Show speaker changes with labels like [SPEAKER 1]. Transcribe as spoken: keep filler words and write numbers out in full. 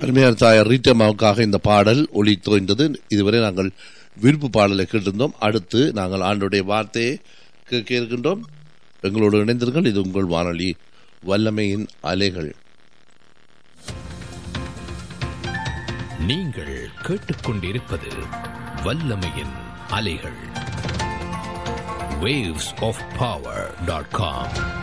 [SPEAKER 1] அருமையான தாயார் ரீட்டம்மாவுக்காக இந்த பாடல் ஒளி தோய்ந்தது. இதுவரை நாங்கள் விருப்பு பாடலை கேட்டிருந்தோம். அடுத்து நாங்கள் ஆண்டுடைய வார்த்தையை கேட்க இருக்கின்றோம். எங்களோடு இணைந்தீர்கள். இது உங்கள் வானொலி வல்லமையின் அலைகள்.
[SPEAKER 2] நீங்கள் கேட்டுக்கொண்டிருப்பது வல்லமையின் அலைகள். waves of power dot com